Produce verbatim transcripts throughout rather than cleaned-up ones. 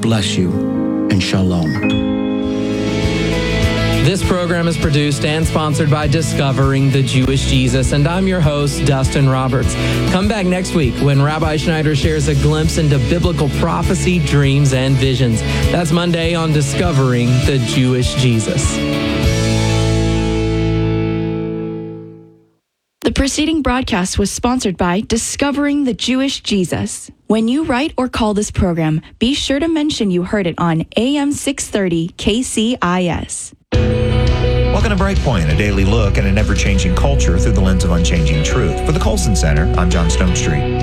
bless you, and shalom. This program is produced and sponsored by Discovering the Jewish Jesus, and I'm your host, Dustin Roberts. Come back next week when Rabbi Schneider shares a glimpse into biblical prophecy, dreams, and visions. That's Monday on Discovering the Jewish Jesus. The preceding broadcast was sponsored by Discovering the Jewish Jesus. When you write or call this program, be sure to mention you heard it on A M six thirty K C I S. Welcome to Breakpoint, a daily look at an ever-changing culture through the lens of unchanging truth. For the Colson Center, I'm John Stonestreet.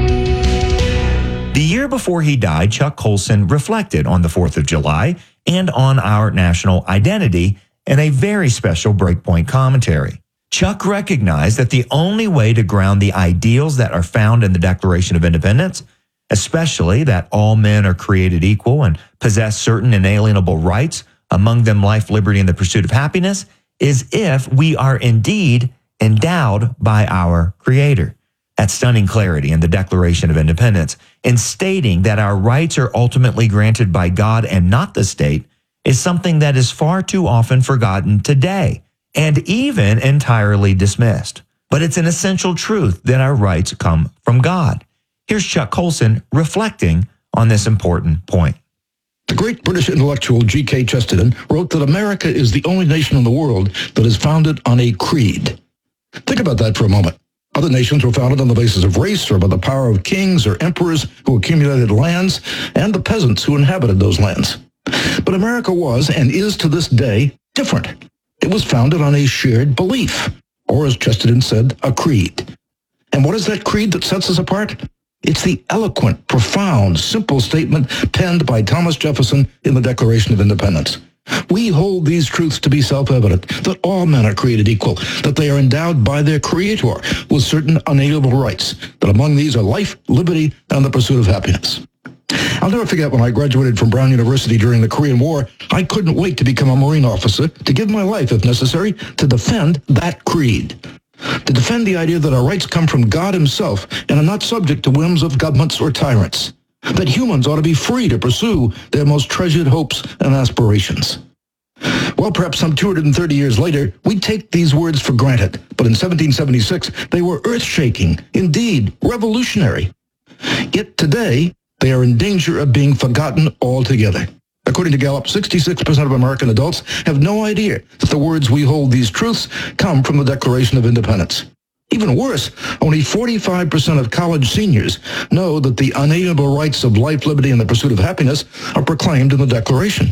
The year before he died, Chuck Colson reflected on the fourth of July and on our national identity in a very special Breakpoint commentary. Chuck recognized that the only way to ground the ideals that are found in the Declaration of Independence, especially that all men are created equal and possess certain inalienable rights, among them life, liberty, and the pursuit of happiness, is if we are indeed endowed by our Creator. That stunning clarity in the Declaration of Independence, in stating that our rights are ultimately granted by God and not the state, is something that is far too often forgotten today, and even entirely dismissed. But it's an essential truth that our rights come from God. Here's Chuck Colson reflecting on this important point. The great British intellectual G K Chesterton wrote that America is the only nation in the world that is founded on a creed. Think about that for a moment. Other nations were founded on the basis of race or by the power of kings or emperors who accumulated lands and the peasants who inhabited those lands. But America was, and is to this day, different. It was founded on a shared belief, or as Chesterton said, a creed. And what is that creed that sets us apart? It's the eloquent, profound, simple statement penned by Thomas Jefferson in the Declaration of Independence. We hold these truths to be self-evident, that all men are created equal, that they are endowed by their Creator with certain unalienable rights, that among these are life, liberty, and the pursuit of happiness. I'll never forget when I graduated from Brown University during the Korean War, I couldn't wait to become a Marine officer, to give my life, if necessary, to defend that creed. To defend the idea that our rights come from God Himself and are not subject to whims of governments or tyrants. That humans ought to be free to pursue their most treasured hopes and aspirations. Well, perhaps some two hundred thirty years later, we take these words for granted. But in seventeen seventy-six, they were earth-shaking, indeed revolutionary. Yet today, they are in danger of being forgotten altogether. According to Gallup, sixty-six percent of American adults have no idea that the words "we hold these truths" come from the Declaration of Independence. Even worse, only forty-five percent of college seniors know that the unalienable rights of life, liberty, and the pursuit of happiness are proclaimed in the Declaration.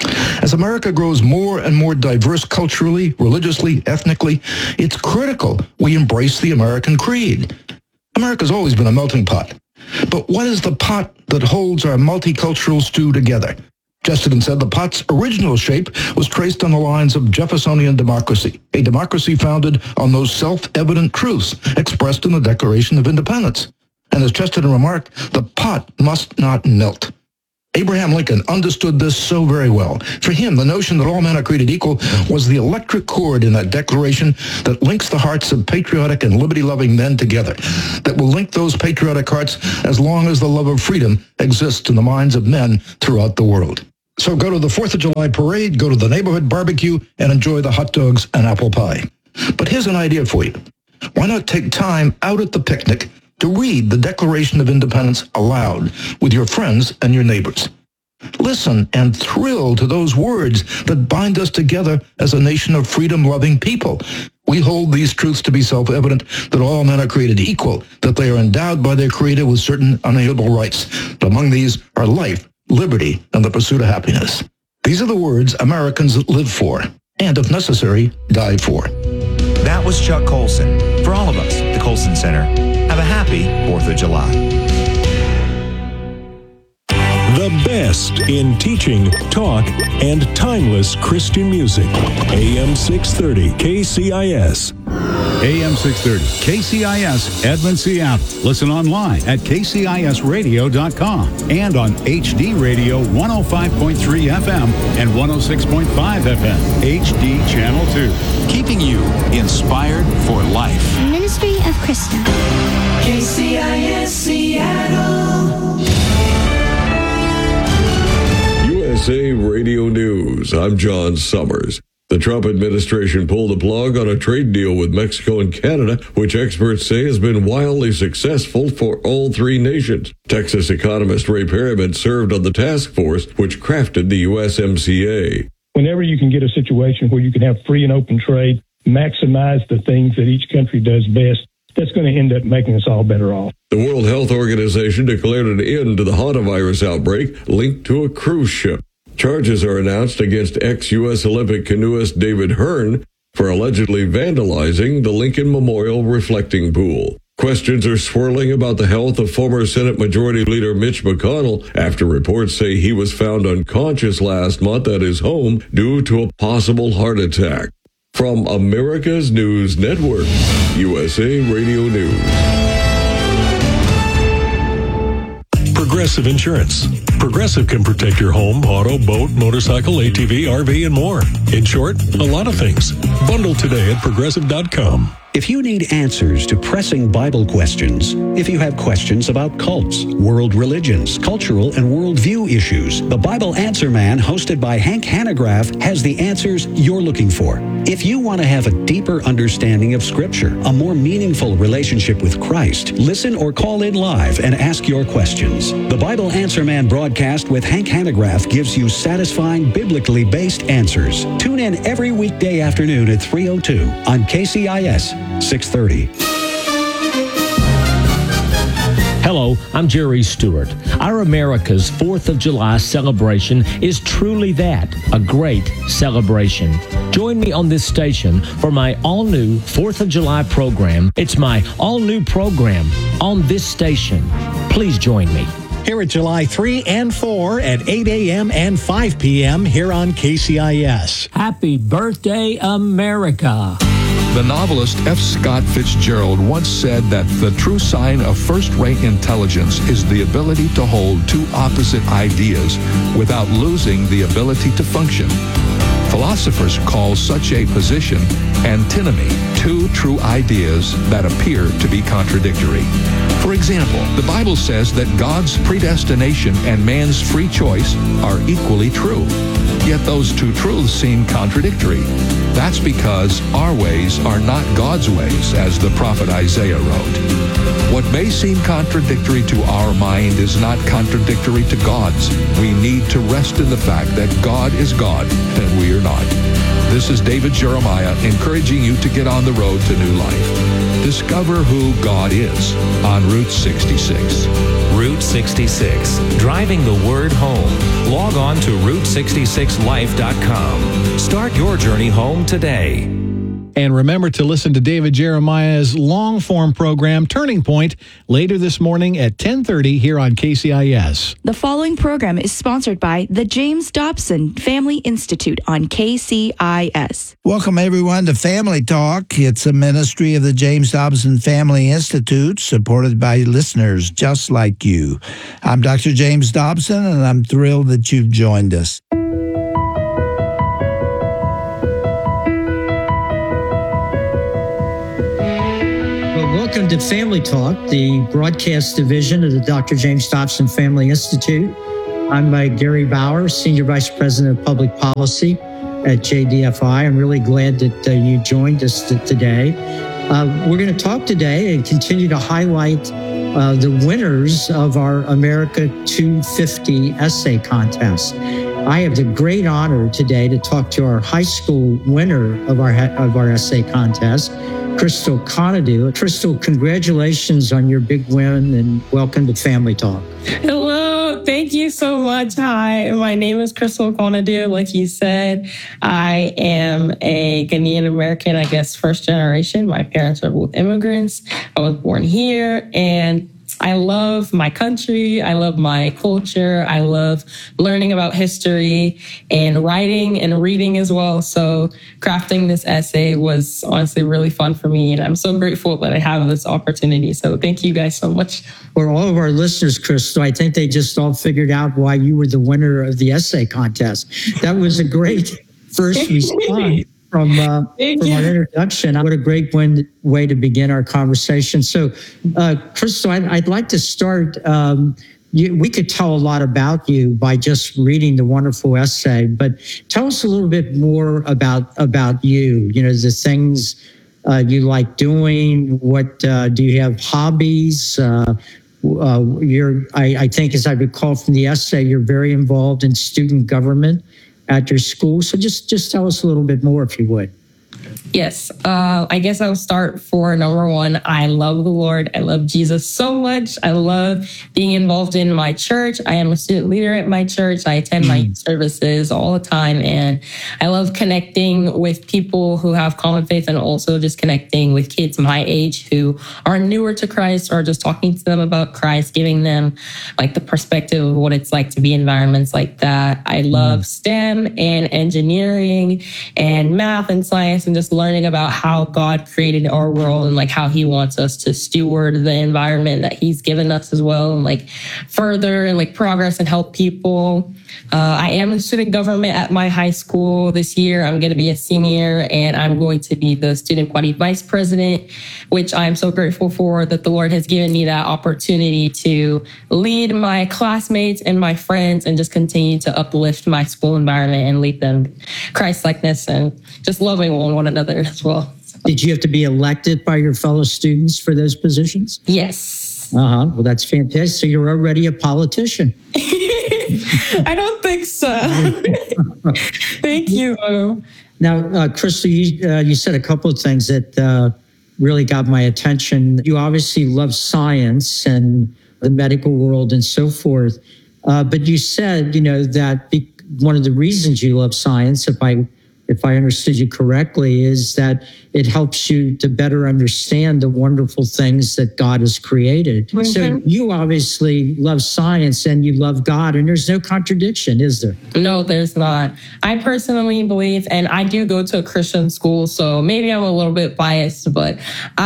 As America grows more and more diverse culturally, religiously, ethnically, it's critical we embrace the American creed. America's always been a melting pot. But what is the pot that holds our multicultural stew together? Chesterton said the pot's original shape was traced on the lines of Jeffersonian democracy, a democracy founded on those self-evident truths expressed in the Declaration of Independence. And as Chesterton remarked, the pot must not melt. Abraham Lincoln understood this so very well. For him, the notion that all men are created equal was the electric cord in that declaration that links the hearts of patriotic and liberty-loving men together, that will link those patriotic hearts as long as the love of freedom exists in the minds of men throughout the world. So go to the fourth of July parade, go to the neighborhood barbecue, and enjoy the hot dogs and apple pie. But here's an idea for you. Why not take time out at the picnic to read the Declaration of Independence aloud with your friends and your neighbors? Listen and thrill to those words that bind us together as a nation of freedom-loving people. We hold these truths to be self-evident, that all men are created equal, that they are endowed by their Creator with certain unalienable rights. That among these are life, liberty, and the pursuit of happiness. These are the words Americans live for, and if necessary, die for. That was Chuck Colson. For all of us at the Colson Center, have a happy fourth of July. The best in teaching, talk, and timeless Christian music. A M six thirty K C I S. A M six thirty K C I S, Edmond, Seattle. Listen online at K C I S radio dot com and on H D Radio one oh five point three F M and one oh six point five F M, H D Channel two. Keeping you inspired for life. Ministry of Krista. K C I S Seattle. News. I'm John Summers. The Trump administration pulled the plug on a trade deal with Mexico and Canada, which experts say has been wildly successful for all three nations. Texas economist Ray Perryman served on the task force which crafted the U S M C A. Whenever you can get a situation where you can have free and open trade, maximize the things that each country does best, that's going to end up making us all better off. The World Health Organization declared an end to the hantavirus outbreak linked to a cruise ship. Charges are announced against ex-U S Olympic canoeist David Hearn for allegedly vandalizing the Lincoln Memorial reflecting pool. Questions are swirling about the health of former Senate Majority Leader Mitch McConnell after reports say he was found unconscious last month at his home due to a possible heart attack. From America's News Network, U S A Radio News. Progressive Insurance. Progressive can protect your home, auto, boat, motorcycle, A T V, R V, and more. In short, a lot of things. Bundle today at progressive dot com. If you need answers to pressing Bible questions, if you have questions about cults, world religions, cultural and worldview issues, the Bible Answer Man, hosted by Hank Hanegraaff, has the answers you're looking for. If you want to have a deeper understanding of Scripture, a more meaningful relationship with Christ, listen or call in live and ask your questions. The Bible Answer Man broadcast with Hank Hanegraaff gives you satisfying, biblically based answers. Tune in every weekday afternoon at three oh two on K C I S six thirty. Hello, I'm Jerry Stewart. Our America's fourth of July celebration is truly that, a great celebration. Join me on this station for my all-new fourth of July program. It's my all-new program on this station. Please join me. Here at July third and fourth at eight a.m. and five p.m. here on K C I S. Happy birthday, America. The novelist F. Scott Fitzgerald once said that the true sign of first-rate intelligence is the ability to hold two opposite ideas without losing the ability to function. Philosophers call such a position antinomy, two true ideas that appear to be contradictory. For example, the Bible says that God's predestination and man's free choice are equally true. Yet those two truths seem contradictory. That's because our ways are not God's ways, as the prophet Isaiah wrote. What may seem contradictory to our mind is not contradictory to God's. We need to rest in the fact that God is God and we are not. This is David Jeremiah encouraging you to get on the road to new life. Discover who God is on Route sixty-six. Route sixty-six, driving the word home. Log on to route sixty-six life dot com. Start your journey home today. And remember to listen to David Jeremiah's long-form program, Turning Point, later this morning at ten thirty here on K C I S. The following program is sponsored by the James Dobson Family Institute on K C I S. Welcome, everyone, to Family Talk. It's a ministry of the James Dobson Family Institute, supported by listeners just like you. I'm Doctor James Dobson, and I'm thrilled that you've joined us. Welcome to Family Talk, the broadcast division of the Doctor James Dobson Family Institute. I'm uh, Gary Bauer, Senior Vice President of Public Policy at J D F I. I'm really glad that uh, you joined us t- today. Uh, we're going to talk today and continue to highlight uh, the winners of our America two fifty essay contest. I have the great honor today to talk to our high school winner of our of our essay contest, Crystal Conadu. Crystal, congratulations on your big win and welcome to Family Talk. Hello, thank you so much. Hi, my name is Crystal Conadu. Like you said, I am a Ghanaian American, I guess, first generation. My parents are both immigrants. I was born here, and I love my country. I love my culture. I love learning about history and writing and reading as well. So crafting this essay was honestly really fun for me. And I'm so grateful that I have this opportunity. So thank you guys so much. For all of our listeners, Crystal, I think they just all figured out why you were the winner of the essay contest. That was a great first response. From, uh, from our introduction. What a great one, way to begin our conversation. So, uh, Crystal, I'd, I'd like to start um, you, we could tell a lot about you by just reading the wonderful essay, but tell us a little bit more about about you. You know, the things uh, you like doing. What uh, do you have hobbies? Uh, uh, you're, I, I think, as I recall from the essay, you're very involved in student government at your school. So just just tell us a little bit more, if you would. Yes, uh, I guess I'll start for number one. I love the Lord. I love Jesus so much. I love being involved in my church. I am a student leader at my church. I attend my services all the time. And I love connecting with people who have common faith and also just connecting with kids my age who are newer to Christ or just talking to them about Christ, giving them like the perspective of what it's like to be in environments like that. I love STEM and engineering and math and science and just learning about how God created our world and like how he wants us to steward the environment that he's given us as well and like further and like progress and help people. Uh, I am in student government at my high school this year. I'm going to be a senior and I'm going to be the student body vice president, which I'm so grateful for that the Lord has given me that opportunity to lead my classmates and my friends and just continue to uplift my school environment and lead them Christ-likeness and just loving one another as well. Did you have to be elected by your fellow students for those positions? Yes. Uh-huh. Well, that's fantastic. So you're already a politician. I don't think so. Thank you. Now, uh, Crystal, you, uh, you said a couple of things that uh, really got my attention. You obviously love science and the medical world and so forth. Uh, but you said, you know, that be- one of the reasons you love science, if I if I understood you correctly, is that it helps you to better understand the wonderful things that God has created. Mm-hmm. So you obviously love science and you love God, and there's no contradiction, is there? No, there's not. I personally believe, and I do go to a Christian school, so maybe I'm a little bit biased, but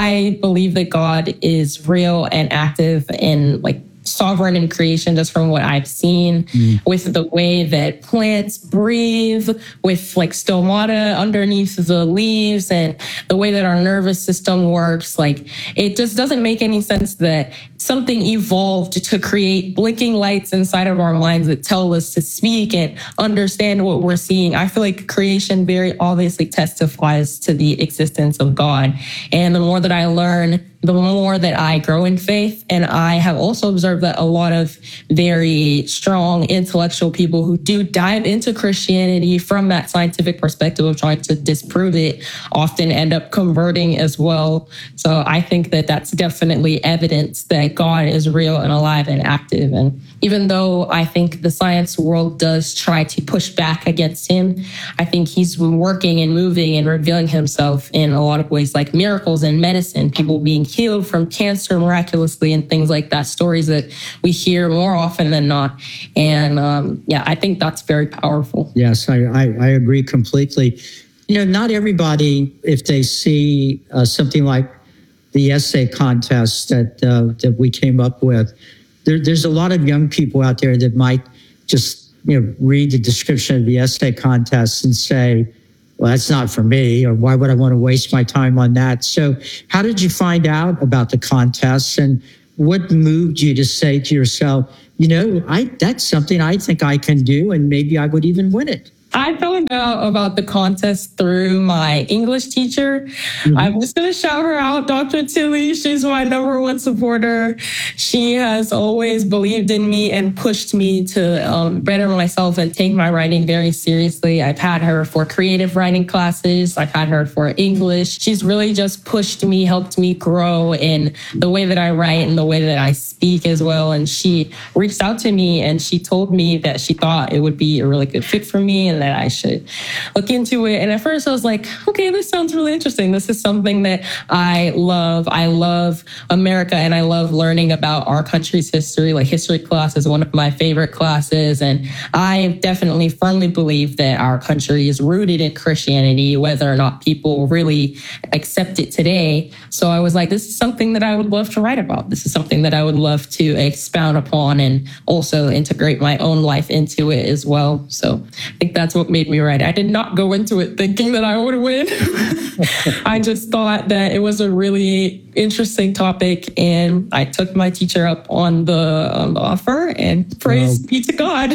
I believe that God is real and active and like sovereign in creation, just from what I've seen mm. with the way that plants breathe, with like stomata underneath the leaves and the way that our nervous system works. Like, it just doesn't make any sense that something evolved to create blinking lights inside of our minds that tell us to speak and understand what we're seeing. I feel like creation very obviously testifies to the existence of God. And the more that I learn, the more that I grow in faith. And I have also observed that a lot of very strong intellectual people who do dive into Christianity from that scientific perspective of trying to disprove it often end up converting as well. So I think that that's definitely evidence that God is real and alive and active. And even though I think the science world does try to push back against him, I think he's working and moving and revealing himself in a lot of ways, like miracles in medicine, people being healed from cancer miraculously and things like that, stories that we hear more often than not. And um, yeah, I think that's very powerful. Yes, I, I, I agree completely. You know, not everybody, if they see uh, something like the essay contest that uh, that we came up with, there, there's a lot of young people out there that might just, you know, read the description of the essay contest and say, well, that's not for me, or why would I want to waste my time on that? So how did you find out about the contest, and what moved you to say to yourself, you know, I that's something I think I can do, and maybe I would even win it? I found out about the contest through my English teacher. Mm-hmm. I'm just going to shout her out, Doctor Tilly. She's my number one supporter. She has always believed in me and pushed me to um, better myself and take my writing very seriously. I've had her for creative writing classes. I've had her for English. She's really just pushed me, helped me grow in the way that I write and the way that I speak as well. And she reached out to me and she told me that she thought it would be a really good fit for me and that I should look into it. And at first I was like, okay, this sounds really interesting. This is something that I love. I love America and I love learning about our country's history. Like, history class is one of my favorite classes. And I definitely firmly believe that our country is rooted in Christianity, whether or not people really accept it today. So I was like, this is something that I would love to write about. This is something that I would love to expound upon and also integrate my own life into it as well. So I think that's that's what made me write. I did not go into it thinking that I would win. I just thought that it was a really interesting topic, and I took my teacher up on the, on the offer, and praise well, be to God.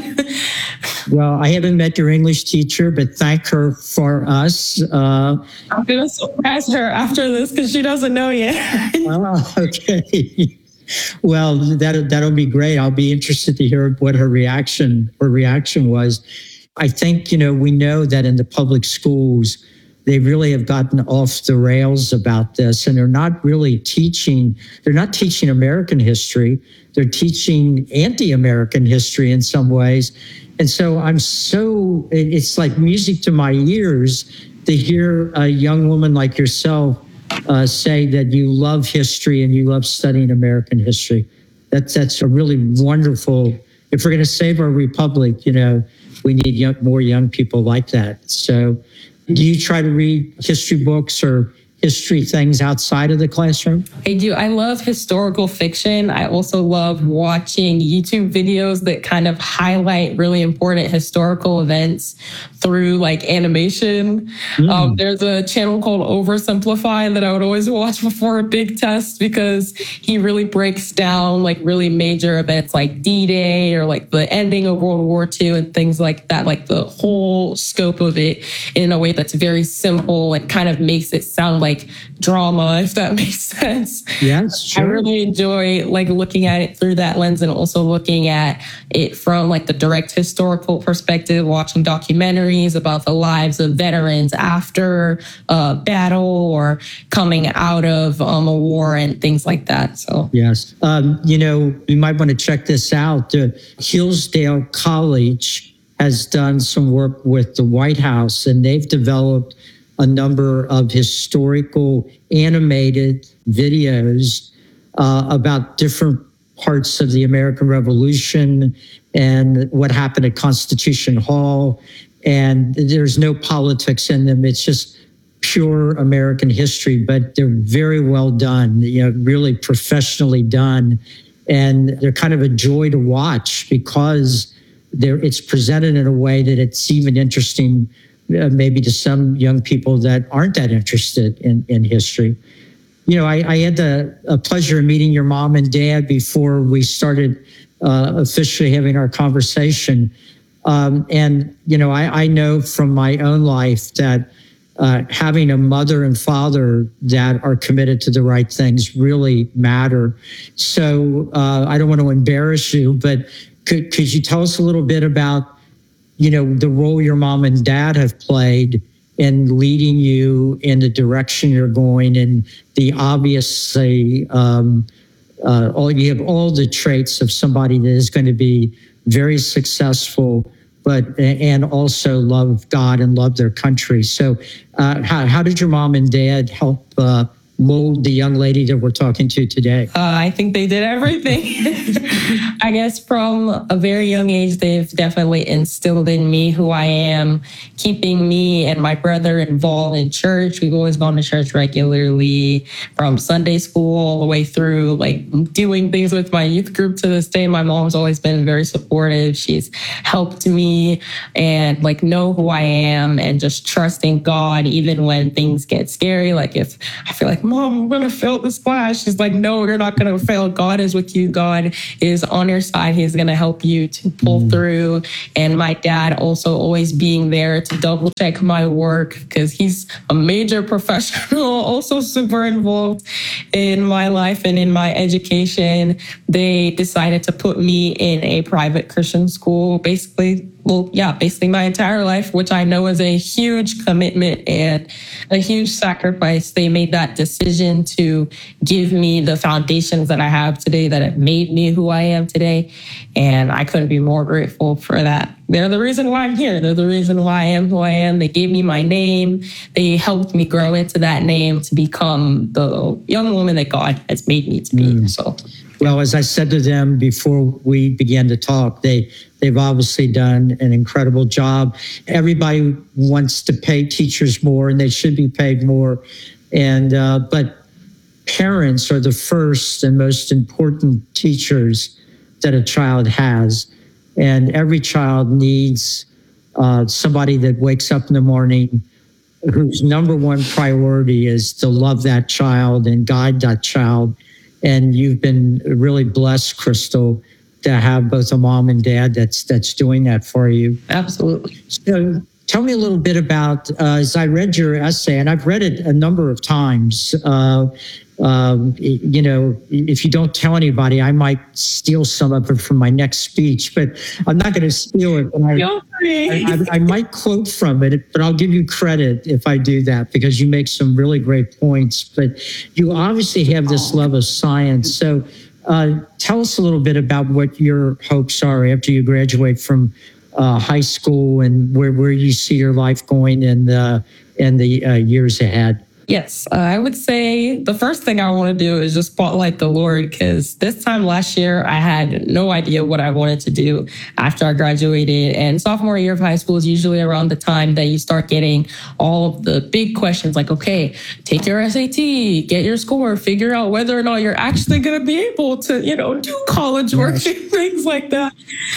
Well, I haven't met your English teacher, but thank her for us. Uh, I'm going to surprise her after this because she doesn't know yet. Oh, okay. Well, that that'll be great. I'll be interested to hear what her reaction her reaction was. I think, you know, we know that in the public schools, they really have gotten off the rails about this, and they're not really teaching, they're not teaching American history. They're teaching anti-American history in some ways. And so I'm so, it's like music to my ears to hear a young woman like yourself uh, say that you love history and you love studying American history. That's, that's a really wonderful, if we're going to save our republic, you know, we need young, more young people like that. So do you try to read history books or history things outside of the classroom? I do. I love historical fiction. I also love watching YouTube videos that kind of highlight really important historical events through like animation. Mm. Um, there's a channel called Oversimplify that I would always watch before a big test because he really breaks down like really major events like D-Day or like the ending of World War Two and things like that, like the whole scope of it in a way that's very simple and kind of makes it sound like drama, if that makes sense. Yes, sure. I really enjoy like looking at it through that lens and also looking at it from like the direct historical perspective, watching documentaries about the lives of veterans after a battle or coming out of um, a war and things like that. So yes, um, you know, you might want to check this out. Uh, Hillsdale College has done some work with the White House, and they've developed a number of historical animated videos uh, about different parts of the American Revolution and what happened at Constitution Hall. And there's no politics in them. It's just pure American history, but they're very well done, you know, really professionally done. And they're kind of a joy to watch because they're, it's presented in a way that it's even interesting Uh, maybe to some young people that aren't that interested in, in history. You know, I, I had the a pleasure of meeting your mom and dad before we started uh, officially having our conversation. Um, and, you know, I, I know from my own life that uh, having a mother and father that are committed to the right things really matter. So uh, I don't want to embarrass you, but could, could you tell us a little bit about you know, the role your mom and dad have played in leading you in the direction you're going, and the obviously, um, uh, all you have all the traits of somebody that is going to be very successful, but and also love God and love their country. So, uh, how how did your mom and dad help uh, mold the young lady that we're talking to today? Uh, I think they did everything. I guess from a very young age, they've definitely instilled in me who I am, keeping me and my brother involved in church. We've always gone to church regularly from Sunday school all the way through, like doing things with my youth group to this day. My mom's always been very supportive. She's helped me and like know who I am and just trusting God, even when things get scary. Like if I feel like, Mom, I'm going to fail this class. She's like, no, you're not going to fail. God is with you. God is on your side. He's going to help you to pull mm. through. And my dad also always being there to double check my work because he's a major professional, also super involved in my life and in my education. They decided to put me in a private Christian school, basically well, yeah, basically my entire life, which I know is a huge commitment and a huge sacrifice. They made that decision to give me the foundations that I have today that have made me who I am today. And I couldn't be more grateful for that. They're the reason why I'm here. They're the reason why I am who I am. They gave me my name. They helped me grow into that name to become the young woman that God has made me to be. Mm. So, well, as I said to them before we began to talk, they They've obviously done an incredible job. Everybody wants to pay teachers more, and they should be paid more. And uh, but parents are the first and most important teachers that a child has. And every child needs uh, somebody that wakes up in the morning whose number one priority is to love that child and guide that child. And you've been really blessed, Crystal, to have both a mom and dad that's that's doing that for you. Absolutely. So tell me a little bit about, uh, as I read your essay, and I've read it a number of times, uh, um, you know, if you don't tell anybody, I might steal some of it from my next speech, but I'm not going to steal it. And I, I, I, I might quote from it, but I'll give you credit if I do that, because you make some really great points. But you obviously have this love of science. So uh, tell us a little bit about what your hopes are after you graduate from uh, high school, and where, where you see your life going in the, in the uh, years ahead. Yes, uh, I would say the first thing I want to do is just spotlight the Lord, because this time last year, I had no idea what I wanted to do after I graduated. And sophomore year of high school is usually around the time that you start getting all of the big questions like, okay, take your S A T, get your score, figure out whether or not you're actually going to be able to, you know, do college work and things like that.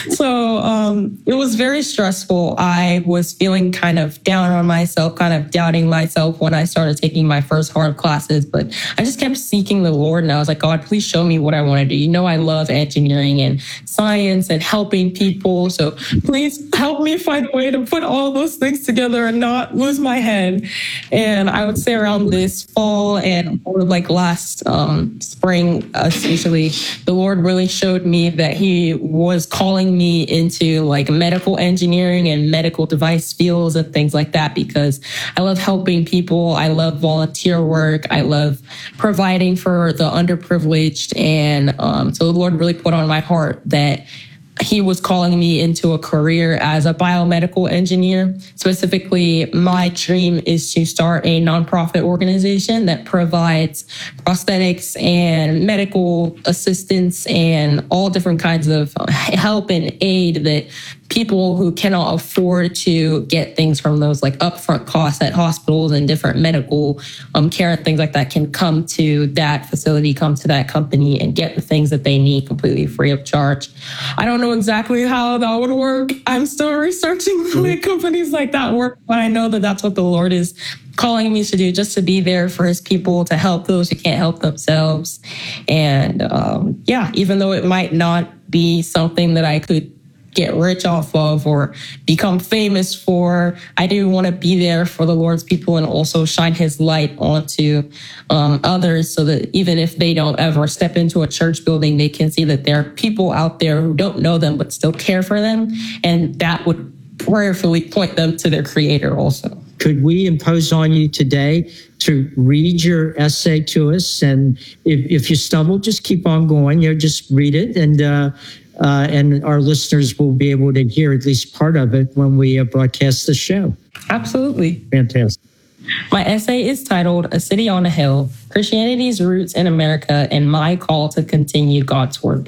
So um, it was very stressful. I was feeling kind of down on myself, kind of doubting myself when I started taking my first hard classes, but I just kept seeking the Lord, and I was like, God, please show me what I want to do. You know, I love engineering and science and helping people. So please help me find a way to put all those things together and not lose my head. And I would say around this fall and or like last um, spring, essentially, the Lord really showed me that he was calling me into like medical engineering and medical device fields and things like that, because I love helping people. I love volunteer work. I love providing for the underprivileged. And um, so the Lord really put on my heart that he was calling me into a career as a biomedical engineer. Specifically, my dream is to start a nonprofit organization that provides prosthetics and medical assistance and all different kinds of help and aid that people who cannot afford to get things from those like upfront costs at hospitals and different medical um, care and things like that can come to that facility, come to that company and get the things that they need completely free of charge. I don't know exactly how that would work. I'm still researching the way companies like that work, but I know that that's what the Lord is calling me to do, just to be there for his people, to help those who can't help themselves. And um, yeah, even though it might not be something that I could get rich off of or become famous for, I do want to be there for the Lord's people and also shine his light onto um, others, so that even if they don't ever step into a church building, they can see that there are people out there who don't know them but still care for them, and that would prayerfully point them to their Creator also. Could we impose on you today to read your essay to us? And if, if you stumble, just keep on going. You know, just read it, and uh, uh, and our listeners will be able to hear at least part of it when we uh, broadcast the show. Absolutely. Fantastic. My essay is titled A City on a Hill, Christianity's Roots in America and My Call to Continue God's Work.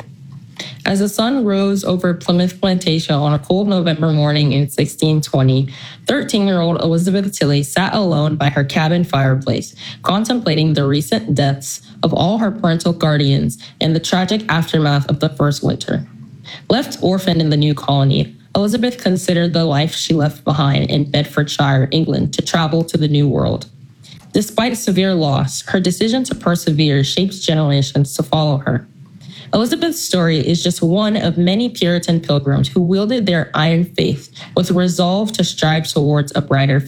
As the sun rose over Plymouth Plantation on a cold November morning in sixteen twenty, thirteen-year-old Elizabeth Tilley sat alone by her cabin fireplace, contemplating the recent deaths of all her parental guardians and the tragic aftermath of the first winter. Left orphaned in the new colony, Elizabeth considered the life she left behind in Bedfordshire, England, to travel to the New World. Despite severe loss, her decision to persevere shapes generations to follow her. Elizabeth's story is just one of many Puritan pilgrims who wielded their iron faith with resolve to strive towards a brighter future.